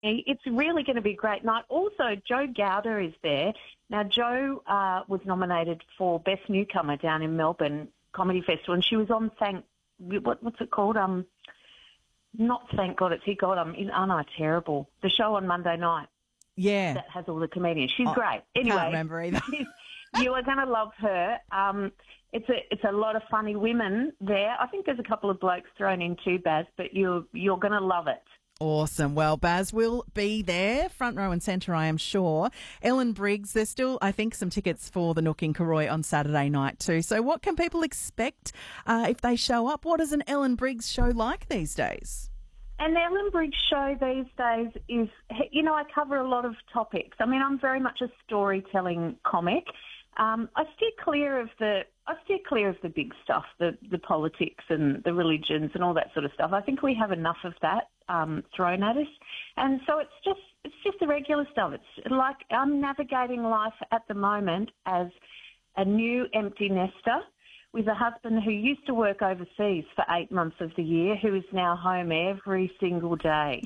It's really going to be a great night. Also, Joe Gowder is there. Now, Joe was nominated for Best Newcomer down in Melbourne Comedy Festival, and she was on what's it called? Not Thank God It's He God. Aren't I Terrible? The show on Monday night. Yeah. That has all the comedians. She's great. Anyway. Can't remember either. You are going to love her. It's a lot of funny women there. I think there's a couple of blokes thrown in too, Baz, but you're going to love it. Awesome. Well, Baz will be there, front row and centre, I am sure. Ellen Briggs, there's still, I think, some tickets for the Nook in Karoi on Saturday night too. So what can people expect if they show up? What is an Ellen Briggs show like these days? An Ellen Briggs show these days is, I cover a lot of topics. I mean, I'm very much a storytelling comic. I steer clear of the big stuff, the politics and the religions and all that sort of stuff. I think we have enough of that thrown at us, and so it's just the regular stuff. It's like I'm navigating life at the moment as a new empty nester with a husband who used to work overseas for 8 months of the year, who is now home every single day.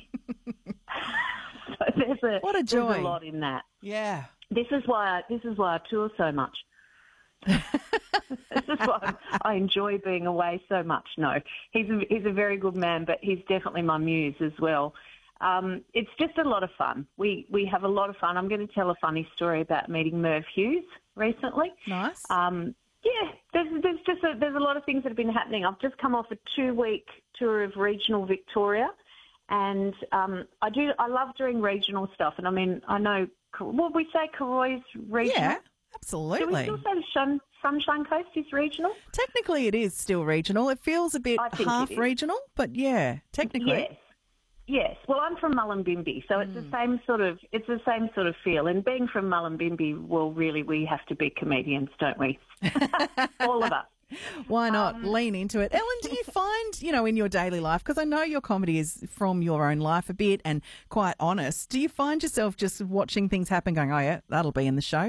So there's a lot in that. Yeah. This is why I tour so much. This is why I enjoy being away so much. No, he's a very good man, but he's definitely my muse as well. It's just a lot of fun. We have a lot of fun. I'm going to tell a funny story about meeting Merv Hughes recently. Nice. Yeah, there's a lot of things that have been happening. I've just come off a 2-week tour of regional Victoria, and I love doing regional stuff. And I mean, I know, we say Karoi's regional. Yeah, absolutely. Do we still say Sunshine Coast is regional? Technically, it is still regional. It feels a bit half regional, but yeah, technically. Yes. Well, I'm from Mullumbimby, so it's the same sort of feel. And being from Mullumbimby, well, really, we have to be comedians, don't we? All of us. Why not lean into it? Ellen, do you find, in your daily life, because I know your comedy is from your own life a bit and quite honest, do you find yourself just watching things happen going, oh, yeah, that'll be in the show?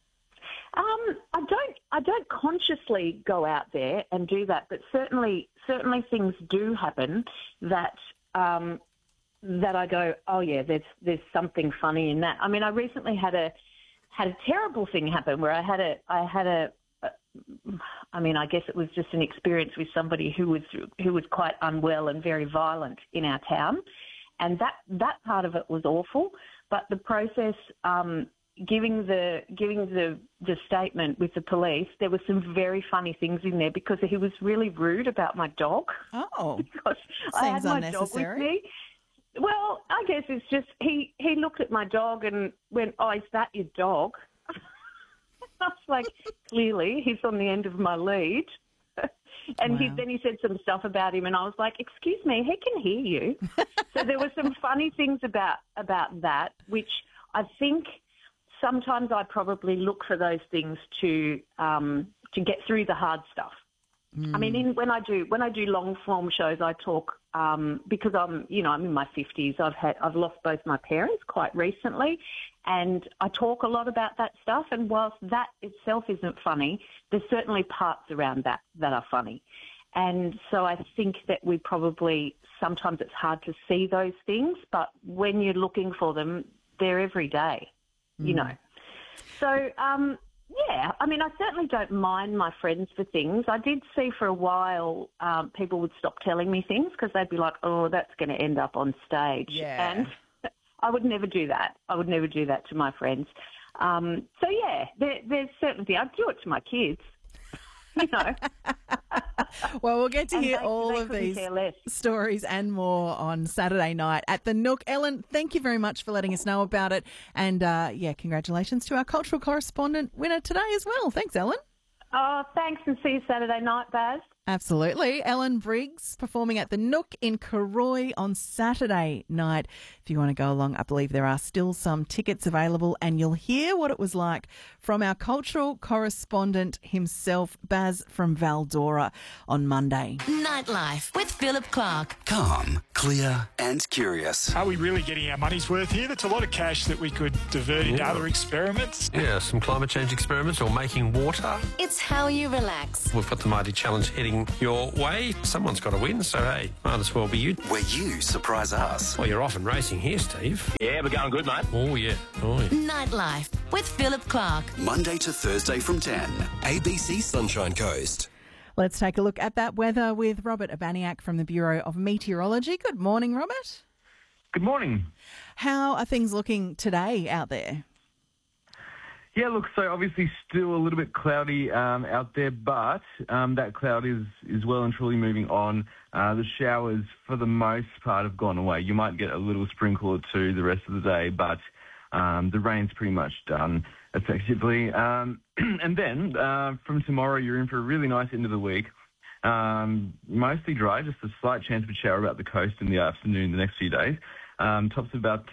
I don't consciously go out there and do that, but certainly things do happen that I go, oh yeah, there's something funny in that. I mean, I recently had a terrible thing happen where I guess it was just an experience with somebody who was quite unwell and very violent in our town, and that part of it was awful. But the process, giving the statement with the police, there were some very funny things in there because he was really rude about my dog. Oh, because I had my dog with me. Well, I guess it's just he looked at my dog and went, "Oh, is that your dog?" I was like, clearly, he's on the end of my lead. And wow. Then he said some stuff about him, and I was like, "Excuse me, he can hear you." So there were some funny things about that, which I think sometimes I probably look for those things to get through the hard stuff. I mean, when I do long form shows, I talk because I'm in my 50s. I've lost both my parents quite recently, and I talk a lot about that stuff. And whilst that itself isn't funny, there's certainly parts around that are funny. And so I think that we probably sometimes it's hard to see those things, but when you're looking for them, they're every day, So. Yeah, I mean, I certainly don't mind my friends for things. I did see for a while people would stop telling me things because they'd be like, oh, that's going to end up on stage. Yeah. And I would never do that. I would never do that to my friends. So, yeah, there's certainty. I'd do it to my kids, Well, we'll get to hear all of these stories and more on Saturday night at the Nook. Ellen, thank you very much for letting us know about it. And, congratulations to our cultural correspondent winner today as well. Thanks, Ellen. Oh, thanks, and see you Saturday night, Baz. Absolutely. Ellen Briggs performing at the Nook in Karoi on Saturday night. If you want to go along, I believe there are still some tickets available, and you'll hear what it was like from our cultural correspondent himself, Baz from Valdora, on Monday. Nightlife with Philip Clark. Calm, clear and curious. Are we really getting our money's worth here? That's a lot of cash that we could divert into other experiments. Yeah, some climate change experiments or making water. It's how you relax. We've got the Mighty Challenge heading coming your way. Someone's got to win, so hey, might as well be you. Where you surprise us. Well, you're off and racing here, Steve. Yeah, we're going good, mate. Oh, yeah. Oh, yeah. Nightlife with Philip Clark. Monday to Thursday from 10. ABC Sunshine Coast. Let's take a look at that weather with Robert Abaniak from the Bureau of Meteorology. Good morning, Robert. Good morning. How are things looking today out there? Yeah, look, so obviously still a little bit cloudy out there, but that cloud is well and truly moving on. The showers, for the most part, have gone away. You might get a little sprinkle or two the rest of the day, but the rain's pretty much done, effectively. And then from tomorrow, you're in for a really nice end of the week. Mostly dry, just a slight chance of a shower about the coast in the afternoon the next few days. Tops of about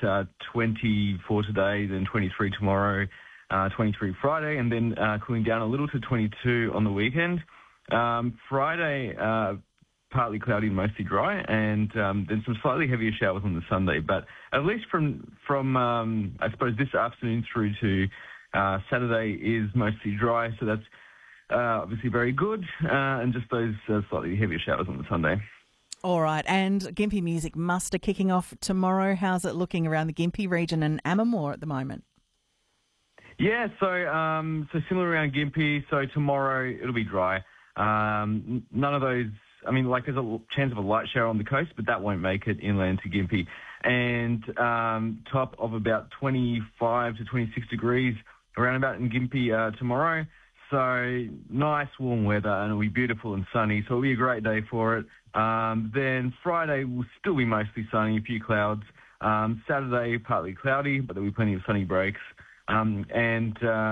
24 today, then 23 tomorrow. 23 Friday, and then cooling down a little to 22 on the weekend. Friday, partly cloudy and mostly dry, and then some slightly heavier showers on the Sunday. But at least from I suppose this afternoon through to Saturday is mostly dry, so that's obviously very good, and just those slightly heavier showers on the Sunday. All right, and Gympie Music Muster kicking off tomorrow. How's it looking around the Gympie region and Amamore at the moment? Yeah, so similar around Gympie. So tomorrow it'll be dry. None of those. I mean, like there's a chance of a light shower on the coast, but that won't make it inland to Gympie. And top of about 25 to 26 degrees around about in Gympie tomorrow. So nice warm weather, and it'll be beautiful and sunny. So it'll be a great day for it. Then Friday will still be mostly sunny, a few clouds. Saturday partly cloudy, but there'll be plenty of sunny breaks. And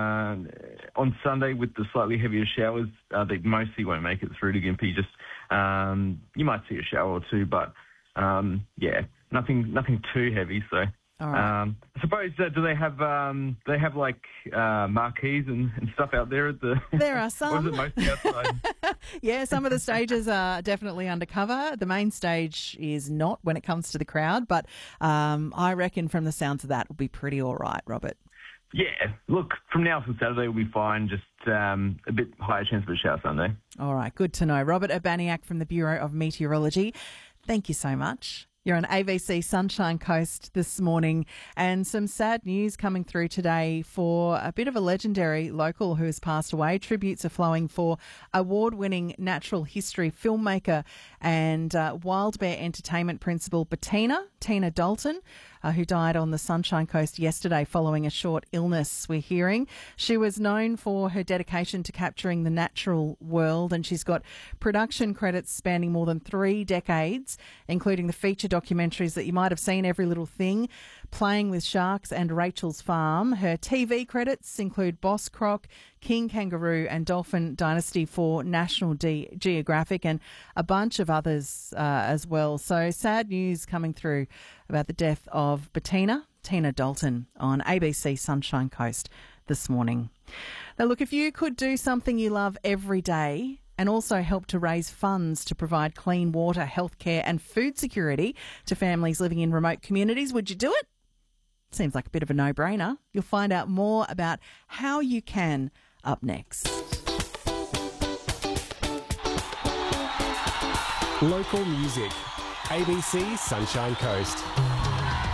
on Sunday, with the slightly heavier showers, they mostly won't make it through to Gympie. Just you might see a shower or two, but yeah, nothing too heavy. So all right. I suppose do they have like marquees and stuff out there at the? There are some. Or is it mostly outside? Yeah, some of the stages are definitely undercover. The main stage is not when it comes to the crowd, but I reckon from the sounds of that, it'll be pretty all right, Robert. Yeah, look, from now till Saturday we'll be fine, just a bit higher chance of a shower Sunday. All right, good to know. Robert Abaniak from the Bureau of Meteorology, thank you so much. You're on ABC Sunshine Coast this morning, and some sad news coming through today for a bit of a legendary local who has passed away. Tributes are flowing for award-winning natural history filmmaker and Wild Bear Entertainment principal Tina Dalton, who died on the Sunshine Coast yesterday following a short illness, we're hearing. She was known for her dedication to capturing the natural world, and she's got production credits spanning more than 3 decades, including the feature documentaries that you might have seen, Every Little Thing, Playing with Sharks and Rachel's Farm. Her TV credits include Boss Croc, King Kangaroo and Dolphin Dynasty for National Geographic, and a bunch of others as well. So sad news coming through about the death of Tina Dalton on ABC Sunshine Coast this morning. Now look, if you could do something you love every day and also help to raise funds to provide clean water, healthcare and food security to families living in remote communities, would you do it? Seems like a bit of a no-brainer. You'll find out more about how you can up next. Local music. ABC Sunshine Coast.